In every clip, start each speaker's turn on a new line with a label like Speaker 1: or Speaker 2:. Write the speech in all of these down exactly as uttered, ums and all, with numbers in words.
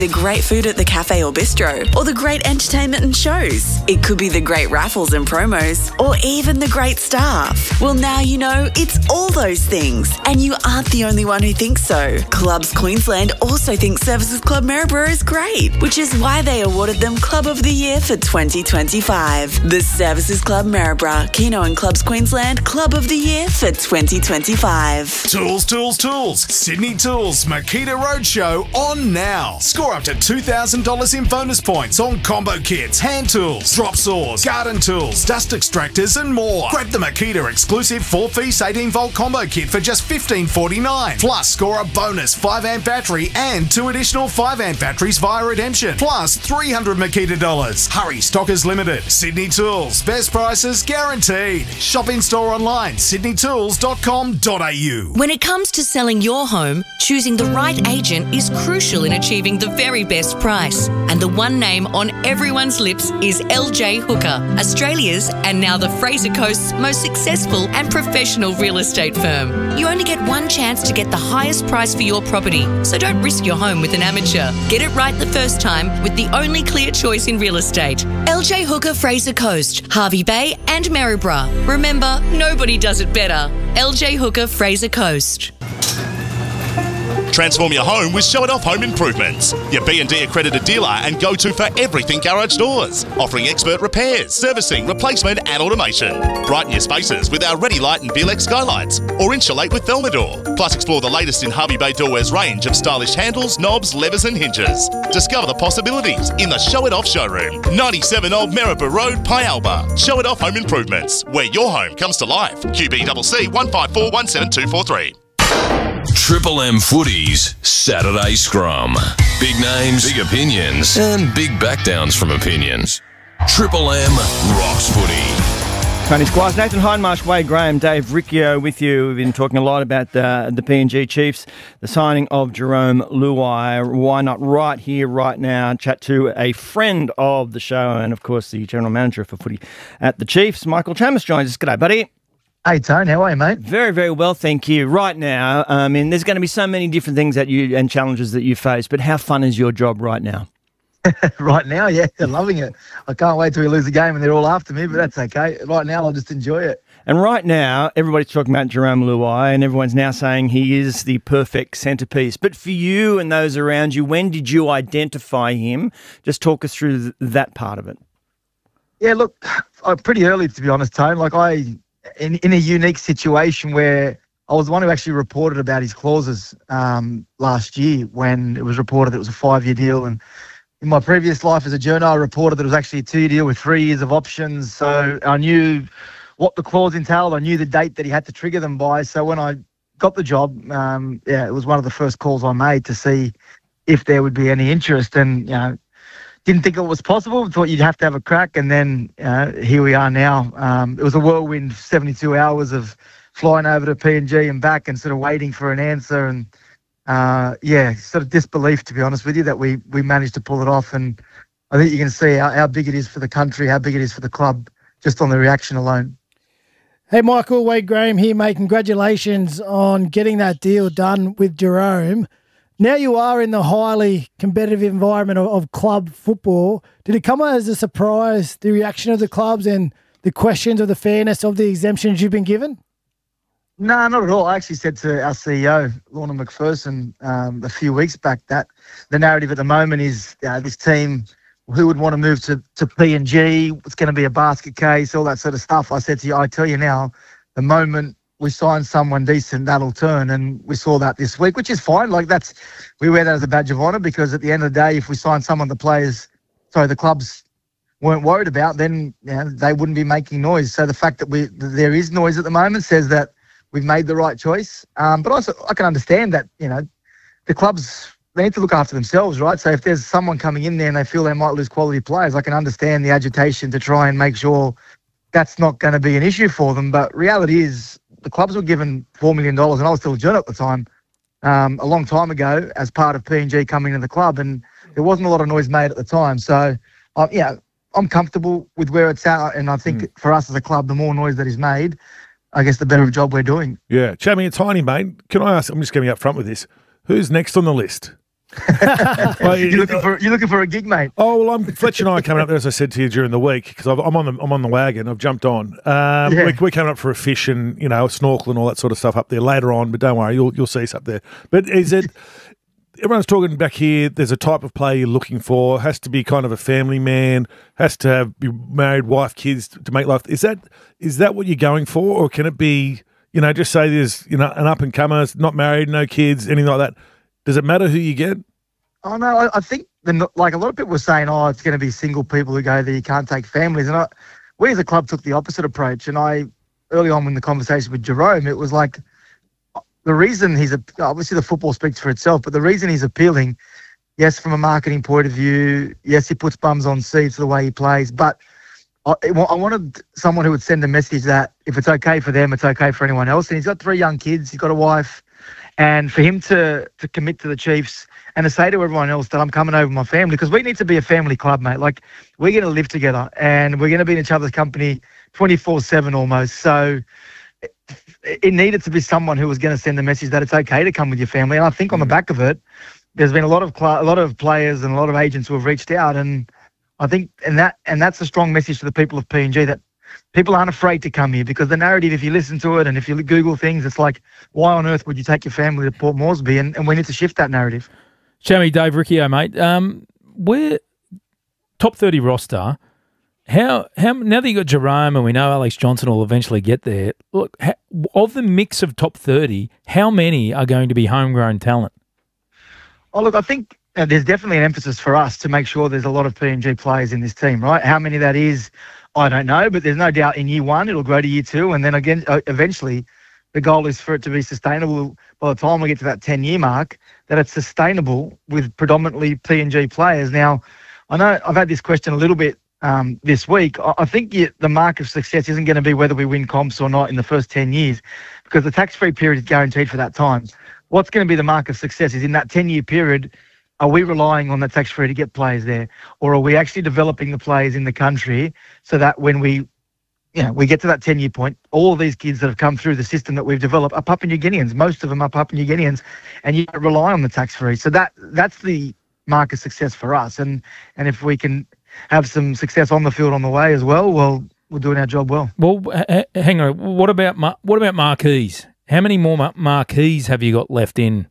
Speaker 1: The great food at the cafe or bistro, or the great entertainment and shows. It could be the great raffles and promos, or even the great staff. Well, now you know it's all those things, and you aren't the only one who thinks so. Clubs Queensland also thinks Services Club Maryborough is great, which is why they awarded them Club of the Year for twenty twenty-five. The Services Club Maryborough, Keno and Clubs Queensland Club of the Year for twenty twenty-five.
Speaker 2: Tools, tools, tools. Sydney Tools Makita Roadshow on now. Score up to two thousand dollars in bonus points on combo kits, hand tools, drop saws, garden tools, dust extractors and more. Grab the Makita exclusive four-piece eighteen volt combo kit for just fifteen forty-nine. Plus score a bonus five amp battery and two additional five amp batteries via redemption. Plus three hundred Makita dollars. Hurry, stock is limited. Sydney Tools, best prices guaranteed. Shop in store online, sydney tools dot com dot a u.
Speaker 3: When it comes to selling your home, choosing the right agent is crucial in achieving the very best price. And the one name on everyone's lips is L J Hooker, Australia's and now the Fraser Coast's most successful and professional real estate firm. You only get one chance to get the highest price for your property, so don't risk your home with an amateur. Get it right the first time with the only clear choice in real estate. L J Hooker, Fraser Coast, Harvey Bay and Maryborough. Remember, nobody does it better. L J Hooker, Fraser Coast.
Speaker 4: Transform your home with Show It Off Home Improvements, your B and D accredited dealer and go-to for everything garage doors, offering expert repairs, servicing, replacement and automation. Brighten your spaces with our Ready Light and Velex skylights, or insulate with Thermador. Plus explore the latest in Harvey Bay Doorware's range of stylish handles, knobs, levers and hinges. Discover the possibilities in the Show It Off showroom, ninety-seven Old Maryborough Road, Pyalba. Show It Off Home Improvements, where your home comes to life. Q B C C one five four one seven two four three.
Speaker 5: Triple M Footy's Saturday Scrum. Big names, big opinions, and big backdowns from opinions. Triple M rocks footy.
Speaker 6: Tony Squires, Nathan Hindmarsh, Wade Graham, Dave Riccio with you. We've been talking a lot about uh, the P N G Chiefs, the signing of Jerome Luai. Why not right here, right now, chat to a friend of the show and, of course, the General Manager for footy at the Chiefs, Michael Chammas joins us. G'day, buddy.
Speaker 7: Hey, Tone, how are you, mate?
Speaker 6: Very, very well, thank you. Right now, I mean, there's going to be so many different things that you and challenges that you face, but how fun is your job right now?
Speaker 7: Right now, yeah, I'm loving it. I can't wait till we lose the game and they're all after me, but that's okay. Right now, I'll just enjoy it.
Speaker 6: And right now, everybody's talking about Jerome Luai, and everyone's now saying he is the perfect centrepiece. But for you and those around you, when did you identify him? Just talk us through th- that part of it.
Speaker 7: Yeah, look, I'm pretty early, to be honest, Tone. Like, I... In, in a unique situation where I was the one who actually reported about his clauses um, last year when it was reported that it was a five-year deal. And in my previous life as a journo, I reported that it was actually a two-year deal with three years of options. So I knew what the clause entailed. I knew the date that he had to trigger them by. So when I got the job, um, yeah, it was one of the first calls I made to see if there would be any interest. And, you know, didn't think it was possible. Thought you'd have to have a crack, and then uh, here we are now. Um, it was a whirlwind seventy-two hours of flying over to P N G and back and sort of waiting for an answer. And, uh, yeah, sort of disbelief, to be honest with you, that we we managed to pull it off. And I think you can see how, how big it is for the country, how big it is for the club, just on the reaction alone.
Speaker 8: Hey, Michael, Wade Graham here, mate. Congratulations on getting that deal done with Jerome. Now you are in the highly competitive environment of, of club football. Did it come as a surprise, the reaction of the clubs and the questions of the fairness of the exemptions you've been given?
Speaker 7: No, not at all. I actually said to our C E O, Lorna McPherson, um, a few weeks back that the narrative at the moment is uh, this team, who would want to move to, to P N G, it's going to be a basket case, all that sort of stuff. I said to you, I tell you now, the moment we sign someone decent, that'll turn. And we saw that this week, which is fine. Like, that's, we wear that as a badge of honour, because at the end of the day, if we sign someone the players, sorry, the clubs weren't worried about, then, you know, they wouldn't be making noise. So the fact that we that there is noise at the moment says that we've made the right choice. Um, but also, I can understand that, you know, the clubs, they need to look after themselves, right? So if there's someone coming in there and they feel they might lose quality players, I can understand the agitation to try and make sure that's not going to be an issue for them. But reality is, the clubs were given four million dollars, and I was still a journal at the time, um, a long time ago, as part of P N G coming into the club, and there wasn't a lot of noise made at the time. So, uh, yeah, I'm comfortable with where it's at, and I think mm. for us as a club, the more noise that is made, I guess the better of job we're doing.
Speaker 9: Yeah. Chammy, it's Tiny, mate. Can I ask, I'm just getting up front with this, who's next on the list? Well,
Speaker 7: you're looking for you're looking for a gig, mate.
Speaker 9: Oh well, I'm Fletcher and I are coming up there, as I said to you during the week, because I'm on the I'm on the wagon. I've jumped on. Um,
Speaker 7: Yeah.
Speaker 9: we, we're coming up for a fish and you know snorkel and all that sort of stuff up there later on. But don't worry, you'll you'll see us up there. But is it? Everyone's talking back here. There's a type of player you're looking for. Has to be kind of a family man. Has to have be married, wife, kids to make life. Is that is that what you're going for, or can it be? You know, just say there's you know an up and comer, not married, no kids, anything like that. Does it matter who you get?
Speaker 7: Oh no, I, I think the, like a lot of people were saying, oh, it's going to be single people who go there. You can't take families, and I, we as a club took the opposite approach. And I early on in the conversation with Jerome, it was like the reason he's a, obviously the football speaks for itself, but the reason he's appealing, yes, from a marketing point of view, yes, he puts bums on seats the way he plays, but I, I wanted someone who would send a message that if it's okay for them, it's okay for anyone else. And he's got three young kids, he's got a wife, and for him to to commit to the Chiefs and to say to everyone else that I'm coming over with my family, because we need to be a family club, mate. Like, we're going to live together and we're going to be in each other's company twenty-four seven almost. So it, it needed to be someone who was going to send a message that it's okay to come with your family. And I think on the back of it, there's been a lot of cl- a lot of players and a lot of agents who have reached out, and I think and that and that's a strong message to the people of P N G that people aren't afraid to come here, because the narrative, if you listen to it and if you Google things, it's like, why on earth would you take your family to Port Moresby? And, and we need to shift that narrative.
Speaker 10: Shammy, Dave Riccio, mate. Um, we're top thirty roster. How how now that you got Jerome and we know Alex Johnson will eventually get there. Look, how, of the mix of top thirty, how many are going to be homegrown talent?
Speaker 7: Oh, look, I think uh, there's definitely an emphasis for us to make sure there's a lot of P N G players in this team, right? How many that is, I don't know, but there's no doubt in year one it'll grow to year two, and then again, uh, eventually, the goal is for it to be sustainable by the time we get to that ten-year mark, that it's sustainable with predominantly P N G players. Now, I know I've had this question a little bit um, this week. I, I think you, the mark of success isn't going to be whether we win comps or not in the first ten years, because the tax-free period is guaranteed for that time. What's going to be the mark of success is in that ten-year period, are we relying on that tax-free to get players there? Or are we actually developing the players in the country so that when we, you know, we get to that ten-year point, all of these kids that have come through the system that we've developed are Papua New Guineans. Most of them are Papua New Guineans, and you don't rely on the tax-free. So that that's the mark of success for us. And and if we can have some success on the field on the way as well, well, we're doing our job well.
Speaker 10: Well, h- hang on. What about mar- what about marquees? How many more mar- marquees have you got left in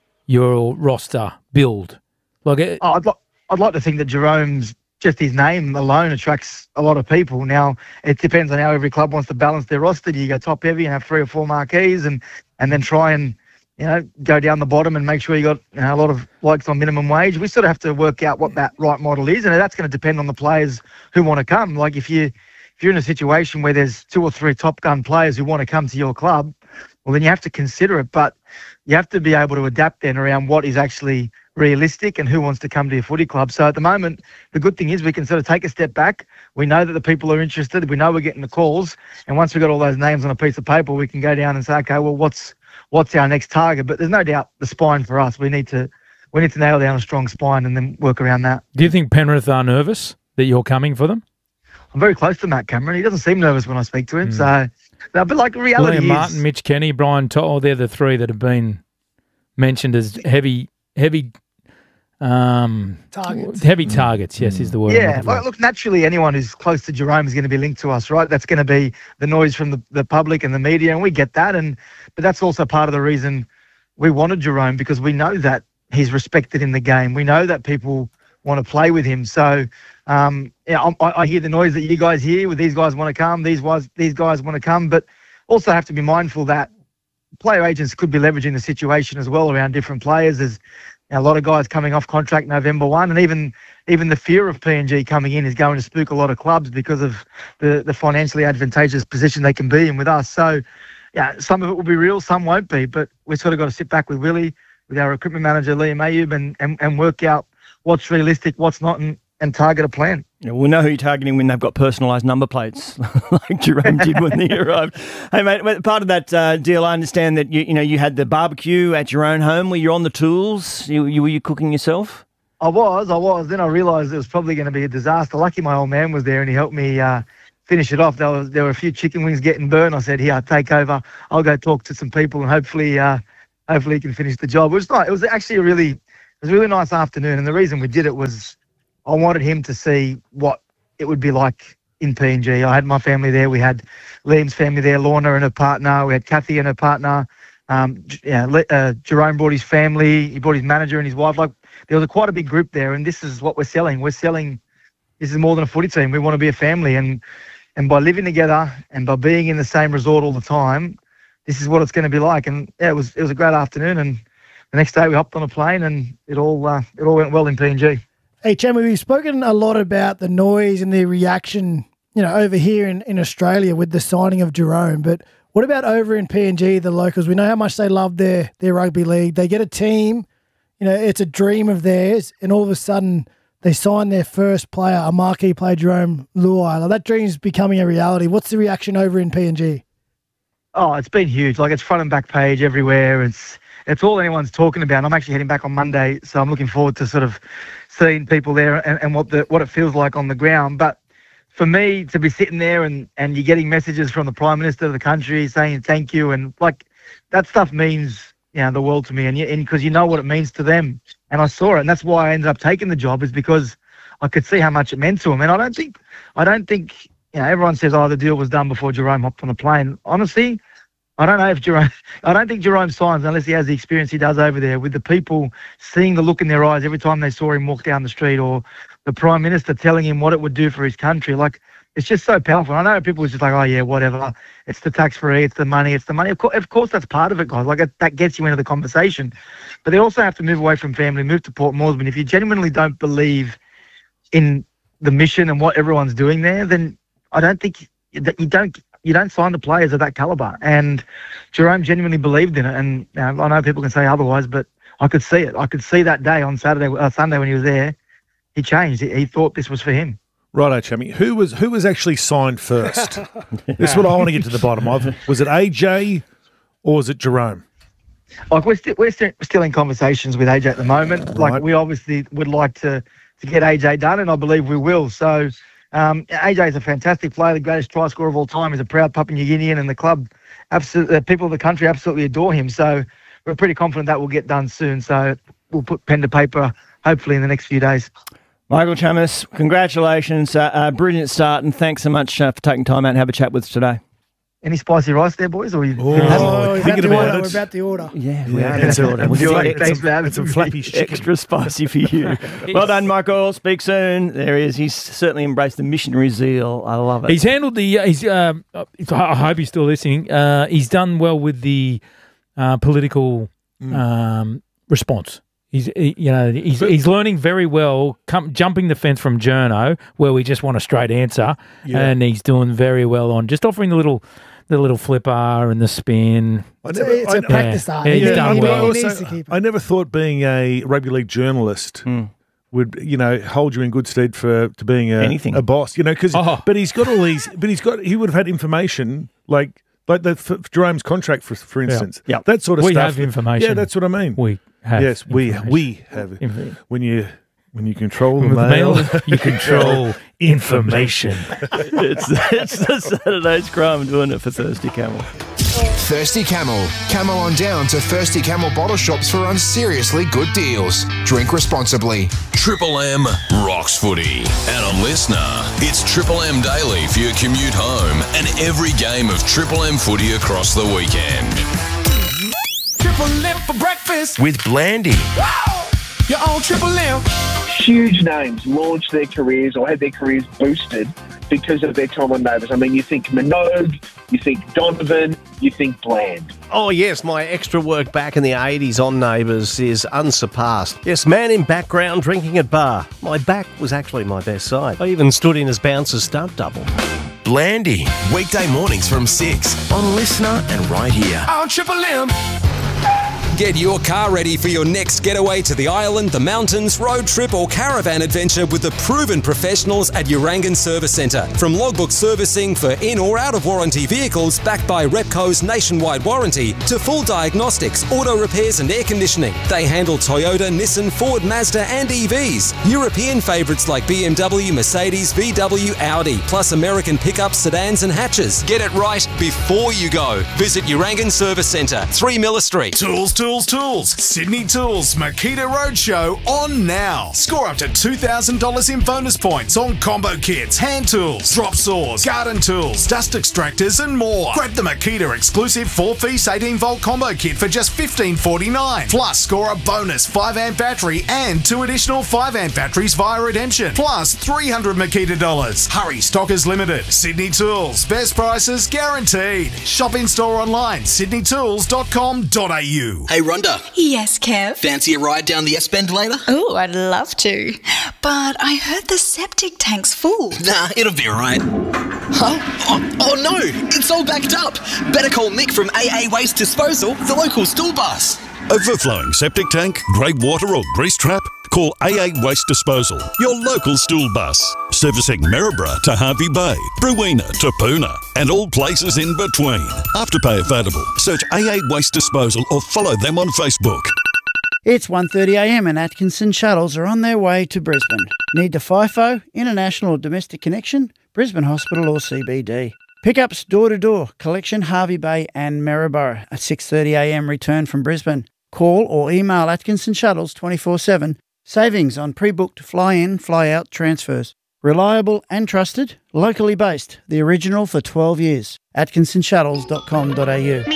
Speaker 10: your roster build? Like, it-
Speaker 7: oh, I'd, li- I'd like to think that Jerome's, just his name alone attracts a lot of people. Now, it depends on how every club wants to balance their roster. Do you go top heavy and have three or four marquees and, and then try and, you know, go down the bottom and make sure you got you know, a lot of likes on minimum wage? We sort of have to work out what that right model is, and that's going to depend on the players who want to come. Like, if you if you're in a situation where there's two or three top gun players who want to come to your club, well, then you have to consider it. But you have to be able to adapt then around what is actually realistic and who wants to come to your footy club. So at the moment, the good thing is we can sort of take a step back. We know that the people are interested. We know we're getting the calls. And once we've got all those names on a piece of paper, we can go down and say, okay, well, what's what's our next target? But there's no doubt the spine for us. We need to we need to nail down a strong spine and then work around that.
Speaker 10: do you think Penrith are nervous that you're coming for them?
Speaker 7: I'm very close to Matt Cameron. He doesn't seem nervous when I speak to him.
Speaker 10: Mm.
Speaker 7: So, no, but like reality
Speaker 10: William
Speaker 7: is,
Speaker 10: Martin, Mitch Kenny, Brian Todd, oh, they're the three that have been mentioned as heavy, heavy, um,
Speaker 8: Targets.
Speaker 10: heavy targets. Yes, is the word. I'm
Speaker 7: Yeah,
Speaker 10: looking for.
Speaker 7: like, look, naturally, anyone who's close to Jerome is going to be linked to us, right? That's going to be the noise from the, the public and the media, and we get that. And but that's also part of the reason we wanted Jerome, because we know that he's respected in the game. We know that people want to play with him. So, um, yeah, I, I hear the noise that you guys hear. With these guys want to come, these guys, these guys want to come, but also have to be mindful that player agents could be leveraging the situation as well around different players. There's a lot of guys coming off contract November first, and even even the fear of P N G coming in is going to spook a lot of clubs because of the, the financially advantageous position they can be in with us. So, yeah, some of it will be real, some won't be, but we've sort of got to sit back with Willie, with our recruitment manager, Liam Ayub, and, and, and work out what's realistic, what's not, and, and target a plan.
Speaker 6: Yeah, we'll know who you're targeting when they've got personalised number plates, like Jerome did when he arrived. Hey, mate, part of that uh, deal, I understand that you you know you had the barbecue at your own home. Were you on the tools? You, you were you cooking yourself?
Speaker 7: I was, I was. Then I realised it was probably going to be a disaster. Lucky my old man was there and he helped me uh, finish it off. There was there were a few chicken wings getting burned. I said, "Here, take over. I'll go talk to some people and hopefully, uh, hopefully, he can finish the job." It was not. It was actually a really was a really nice afternoon. And the reason we did it was I wanted him to see what it would be like in P N G. I had my family there. We had Liam's family there, Lorna and her partner. We had Kathy and her partner. Um, yeah, uh, Jerome brought his family. He brought his manager and his wife. Like, there was a, quite a big group there, and this is what we're selling. We're selling. This is more than a footy team. We want to be a family, and and by living together and by being in the same resort all the time, this is what it's going to be like. And yeah, it was it was a great afternoon. And the next day we hopped on a plane, and it all uh, it all went well in P N G.
Speaker 8: Hey, Chammy, we've spoken a lot about the noise and the reaction, you know, over here in, in Australia with the signing of Jerome, but what about over in P N G, the locals? We know how much they love their, their rugby league. They get a team, you know, it's a dream of theirs, and all of a sudden they sign their first player, a marquee player, Jerome Luai. Like, that dream's becoming a reality. What's the reaction over in P N G?
Speaker 7: Oh, it's been huge. Like, it's front and back page everywhere. It's it's all anyone's talking about. I'm actually heading back on Monday, so I'm looking forward to sort of seeing people there and, and what the what it feels like on the ground. But for me to be sitting there and, and you're getting messages from the Prime Minister of the country saying thank you, and like, that stuff means, you know, the world to me, and you, and because you know what it means to them. And I saw it, and that's why I ended up taking the job, is because I could see how much it meant to them. And I don't think, I don't think, you know, everyone says, oh, the deal was done before Jerome hopped on a plane. Honestly, I don't know if Jerome, I don't think Jerome signs unless he has the experience he does over there, with the people seeing the look in their eyes every time they saw him walk down the street, or the Prime Minister telling him what it would do for his country. Like, it's just so powerful. I know people are just like, oh, yeah, whatever. It's the tax-free, it's the money, it's the money. Of course, of course that's part of it, guys. Like, it, that gets you into the conversation. But they also have to move away from family, move to Port Moresby. If you genuinely don't believe in the mission and what everyone's doing there, then I don't think that you don't you don't sign the players of that calibre. And Jerome genuinely believed in it. And you know, I know people can say otherwise, but I could see it. I could see that day on Saturday, uh, Sunday when he was there, he changed. He, he thought this was for him.
Speaker 9: Righto, Chammy. Who was who was actually signed first? This is what I want to get to the bottom of. Was it A J or was it Jerome?
Speaker 7: Like, we're, st- we're st- still in conversations with A J at the moment. Like,
Speaker 9: Right.
Speaker 7: we obviously would like to, to get A J done, and I believe we will. So um, A J is a fantastic player, the greatest try scorer of all time. He's a proud Papua New Guinean, and the club, absolutely, the people of the country absolutely adore him. So we're pretty confident that will get done soon. So we'll put pen to paper hopefully in the next few days.
Speaker 6: Michael Chammas, congratulations. Uh, uh, brilliant start, and thanks so much uh, for taking time out and have a chat with us today.
Speaker 7: Any spicy rice there, boys? Or you?
Speaker 9: Oh,
Speaker 8: Oh, we're about,
Speaker 9: thinking
Speaker 8: to
Speaker 9: about
Speaker 8: order,
Speaker 9: it.
Speaker 8: we're about to order.
Speaker 6: Yeah, we
Speaker 9: Yeah,
Speaker 6: are.
Speaker 9: it's
Speaker 6: It's
Speaker 9: a-
Speaker 6: We'll do
Speaker 7: Thanks,
Speaker 6: it.
Speaker 7: thanks for having
Speaker 9: It's some
Speaker 7: me.
Speaker 9: flappy chicken.
Speaker 6: Extra spicy for you. Well done, Michael. Speak soon. There he is. He's certainly embraced the missionary zeal. I love it.
Speaker 10: He's handled the. He's. Um, I hope he's still listening. Uh, he's done well with the uh, political um, response. He's, he, you know, he's he's learning very well, come, jumping the fence from journo, where we just want a straight answer,
Speaker 9: Yeah.
Speaker 10: and he's doing very well on just offering the little, the little flipper and the spin.
Speaker 9: I
Speaker 8: It's
Speaker 9: never,
Speaker 8: a, it's
Speaker 9: I,
Speaker 8: a practice
Speaker 10: Yeah.
Speaker 8: art.
Speaker 10: Yeah,
Speaker 8: He,
Speaker 10: he's
Speaker 8: he-
Speaker 10: done
Speaker 8: he-
Speaker 10: well.
Speaker 8: he
Speaker 9: also-
Speaker 8: needs to keep it.
Speaker 9: I never thought being a rugby league journalist would, you know, hold you in good stead for to being a,
Speaker 6: Anything.
Speaker 9: a boss. You know, because
Speaker 10: Oh.
Speaker 9: but he's got all these. But he's got he would have had information like like the for Jerome's contract for for instance.
Speaker 6: Yeah.
Speaker 9: that sort of
Speaker 10: We
Speaker 9: stuff.
Speaker 10: have information.
Speaker 9: Yeah, that's what I mean.
Speaker 10: We have.
Speaker 9: yes, we
Speaker 10: information.
Speaker 9: we have
Speaker 10: Inf-
Speaker 9: when you when you control the
Speaker 10: With the
Speaker 9: mail,
Speaker 10: mail, you control information.
Speaker 6: it's, it's the Saturday Scrum, doing it for Thirsty Camel.
Speaker 11: Thirsty Camel. Camel on down to Thirsty Camel bottle shops for unseriously good deals. Drink responsibly.
Speaker 5: Triple M rocks footy. And on Listener, it's Triple M Daily for your commute home and every game of Triple M footy across the weekend.
Speaker 12: Triple M for breakfast.
Speaker 5: With Blandy.
Speaker 12: You're on Triple M.
Speaker 13: Huge names launched their careers or had their careers boosted because of their time on Neighbours. I mean, you think Minogue, you think Donovan, you think Bland.
Speaker 14: Oh, yes, my extra work back in the eighties on Neighbours is unsurpassed. Yes, man in background drinking at bar. My back was actually my best side. I even stood in as bouncer's stunt double.
Speaker 5: Blandy. Weekday mornings from six on Listener and right here.
Speaker 12: On Triple M.
Speaker 15: Get your car ready for your next getaway to the island, the mountains, road trip or caravan adventure with the proven professionals at Urangan Service Centre. From logbook servicing for in or out of warranty vehicles backed by Repco's nationwide warranty to full diagnostics, auto repairs and air conditioning. They handle Toyota, Nissan, Ford, Mazda and E Vs. European favourites like B M W, Mercedes, V W, Audi, plus American pickups, sedans and hatches.
Speaker 16: Get it right before you go. Visit Urangan Service Centre, three Miller Street.
Speaker 2: Tools, tools, tools. Sydney Tools Makita Roadshow on now. Score up to two thousand dollars in bonus points on combo kits, hand tools, drop saws, garden tools, dust extractors and more. Grab the Makita exclusive four-piece eighteen volt combo kit for just fifteen forty-nine. Plus, score a bonus five amp battery and two additional five amp batteries via redemption. Plus, three hundred Makita dollars. Hurry, stock is limited. Sydney Tools, best prices guaranteed. Shop in store online, sydney tools dot com dot a u.
Speaker 17: Hey, Rhonda.
Speaker 18: Yes, Kev?
Speaker 17: Fancy a ride down the S-Bend later?
Speaker 18: Oh, I'd love to. But I heard the septic tank's full.
Speaker 17: Nah, it'll be alright. Huh? Oh, oh no, it's all backed up. Better call Mick from A A Waste Disposal, the local stool bus.
Speaker 19: Overflowing septic tank, grey water or grease trap? Call A A Waste Disposal, your local stool bus. Servicing Maryborough to Harvey Bay, Brewina to Poona, and all places in between. Afterpay available. Search A A Waste Disposal or follow them on Facebook.
Speaker 20: It's one thirty a m and Atkinson shuttles are on their way to Brisbane. Need the FIFO, international or domestic connection? Brisbane Hospital or C B D. Pickups door-to-door, collection Harvey Bay and Maryborough at six thirty a m return from Brisbane. Call or email Atkinson Shuttles twenty-four seven. Savings on pre-booked fly-in, fly-out transfers. Reliable and trusted, locally based. The original for twelve years. atkinson shuttles dot com dot a u.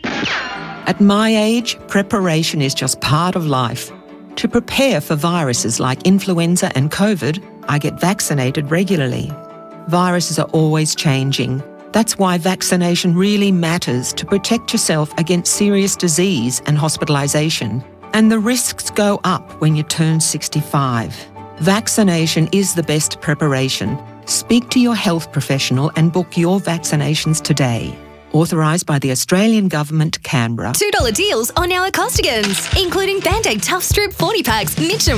Speaker 21: At my age, preparation is just part of life. To prepare for viruses like influenza and COVID, I get vaccinated regularly. Viruses are always changing. That's why vaccination really matters to protect yourself against serious disease and hospitalisation. And the risks go up when you turn sixty-five. Vaccination is the best preparation. Speak to your health professional and book your vaccinations today. Authorised by the Australian Government, Canberra.
Speaker 22: two dollar deals on our Costigans, including Band-Aid Tough Strip forty packs, Mitchum